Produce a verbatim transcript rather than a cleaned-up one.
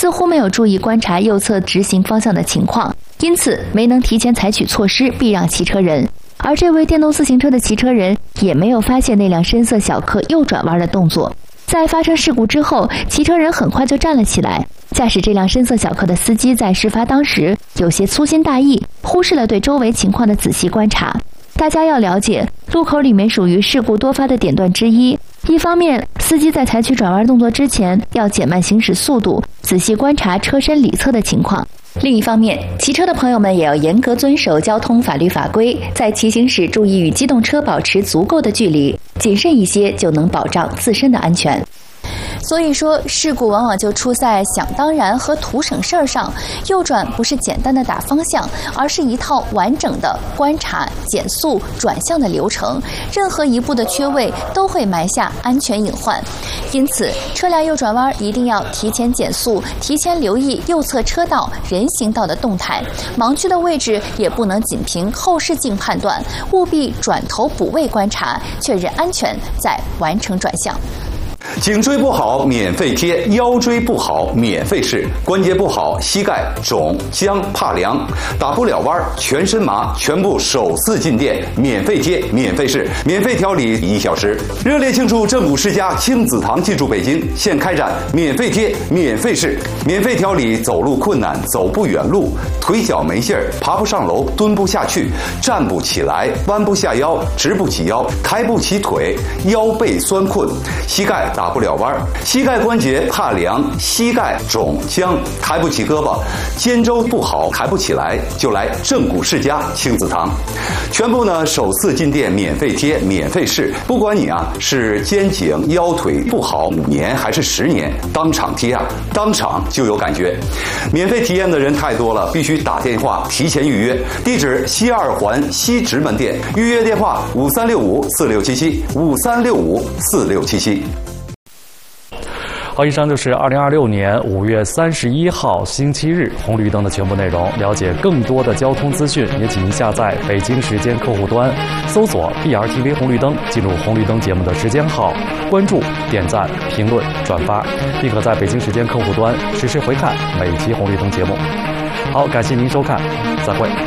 似乎没有注意观察右侧直行方向的情况，因此没能提前采取措施避让骑车人。而这位电动自行车的骑车人也没有发现那辆深色小客右转弯的动作。在发生事故之后，骑车人很快就站了起来。驾驶这辆深色小客的司机在事发当时有些粗心大意，忽视了对周围情况的仔细观察。大家要了解，路口里面属于事故多发的点段之一。一方面，司机在采取转弯动作之前要减慢行驶速度，仔细观察车身里侧的情况。另一方面，骑车的朋友们也要严格遵守交通法律法规，在骑行时注意与机动车保持足够的距离，谨慎一些就能保障自身的安全。所以说，事故往往就出在想当然和图省事儿上。右转不是简单的打方向，而是一套完整的观察、减速、转向的流程。任何一步的缺位都会埋下安全隐患。因此，车辆右转弯一定要提前减速，提前留意右侧车道、人行道的动态，盲区的位置也不能仅凭后视镜判断，务必转头补位观察，确认安全，再完成转向。 颈椎不好免费贴，腰椎不好免费试，关节不好膝盖肿僵怕凉，打不了弯全身麻，全部首次进店免费贴免费试，免费调理一小时。热烈庆祝正骨世家亲子堂进驻北京，现开展免费贴免费试，免费调理走路困难、走不远路、腿脚没劲儿、爬不上楼、蹲不下去、站不起来、弯不下腰、直不起腰、抬不起腿、腰背酸困、膝盖打不了弯，膝盖关节怕凉，膝盖肿僵，抬不起胳膊，肩周不好，抬不起来，就来正骨世家亲子堂。全部呢首次进店免费贴免费试，不管你啊是肩颈腰腿不好五年还是十年，当场贴啊，当场就有感觉。免费体验的人太多了，必须打电话提前预约。地址西二环西直门店，预约电话五三六五四六七七五三六五四六七七。 好，以上就是二零二六年五月三十一号星期日红绿灯的全部内容。了解更多的交通资讯，也请您下载北京时间客户端，搜索 B R T V 红绿灯，进入红绿灯节目的时间号，关注、点赞、评论、转发，并可在北京时间客户端实时回看每期红绿灯节目。好，感谢您收看，再会。